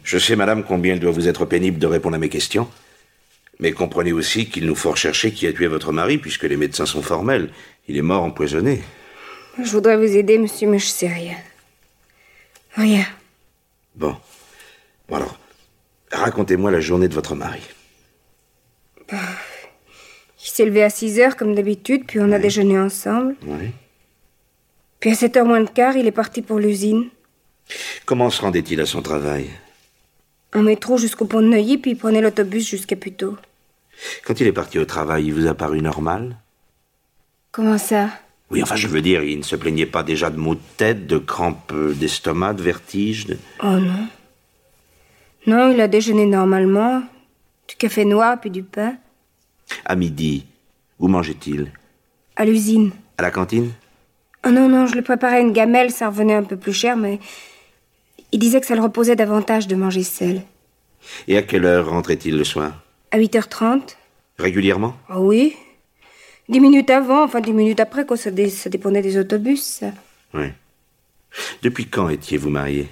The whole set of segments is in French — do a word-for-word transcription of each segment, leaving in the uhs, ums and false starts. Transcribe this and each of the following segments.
Je sais, madame, combien il doit vous être pénible de répondre à mes questions. Mais comprenez aussi qu'il nous faut rechercher qui a tué votre mari, puisque les médecins sont formels. Il est mort empoisonné. Je voudrais vous aider, monsieur, mais je sais rien. Rien. Bon. Bon alors, racontez-moi la journée de votre mari. Bah, il s'est levé à six heures, comme d'habitude, puis on a oui. déjeuné ensemble. Oui. Puis à sept heures moins le quart, il est parti pour l'usine. Comment se rendait-il à son travail? En métro jusqu'au pont de Neuilly, puis il prenait l'autobus jusqu'à Puteaux. Quand il est parti au travail, il vous a paru normal? Comment ça? Oui, enfin, je veux dire, il ne se plaignait pas déjà de maux de tête, de crampes d'estomac, de vertiges de... Oh non. Non, il a déjeuné normalement. Du café noir, puis du pain. À midi, où mangeait-il? À l'usine. À la cantine? Oh non, non, je le préparais une gamelle, ça revenait un peu plus cher, mais... Il disait que ça le reposait davantage de manger seul. Et à quelle heure rentrait-il le soir? À huit heures trente. Régulièrement? Oh oui. Dix minutes avant, enfin dix minutes après, quoi, ça, dé... ça dépendait des autobus, ça. Oui. Depuis quand étiez-vous mariés?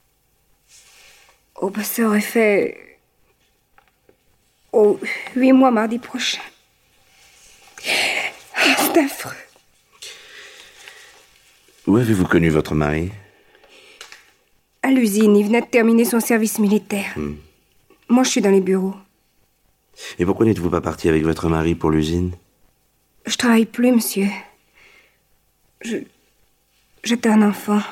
Oh, bah ça aurait fait... Oh, huit mois mardi prochain. Oh, c'est affreux. Où avez-vous connu votre mari? À l'usine, il venait de terminer son service militaire. Hmm. Moi, je suis dans les bureaux. Et pourquoi n'êtes-vous pas parti avec votre mari pour l'usine? Je travaille plus, monsieur. Je... J'étais un enfant.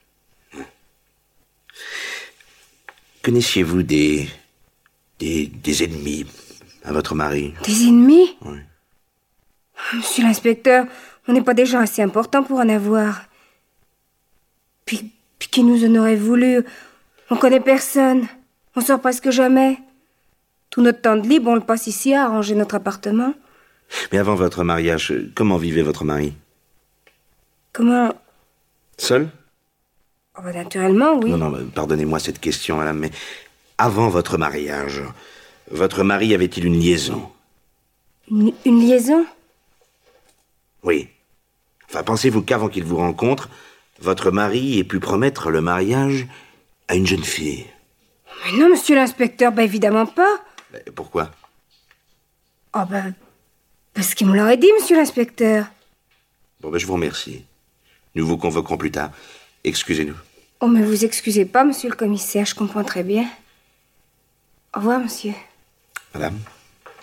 Connaissiez-vous des... des... des ennemis à votre mari? Des ennemis? Oui. Monsieur l'inspecteur, on n'est pas des gens assez importants pour en avoir. Puis... Puis qui nous en aurait voulu? On connaît personne. On sort presque jamais. Tout notre temps de libre, on le passe ici à arranger notre appartement. Mais avant votre mariage, comment vivait votre mari? Comment? Seul? Oh bah naturellement, oui. Non, non, pardonnez-moi cette question, madame, mais avant votre mariage, votre mari avait-il une liaison? Une, une liaison? Oui. Enfin, pensez-vous qu'avant qu'il vous rencontre, votre mari ait pu promettre le mariage à une jeune fille? Mais non, monsieur l'inspecteur, bah évidemment pas. Mais pourquoi? Oh bah, parce qu'il me l'aurait dit, monsieur l'inspecteur. Bon, ben je vous remercie. Nous vous convoquerons plus tard. Excusez-nous. Oh, mais vous excusez pas, monsieur le commissaire, je comprends très bien. Au revoir, monsieur. Madame.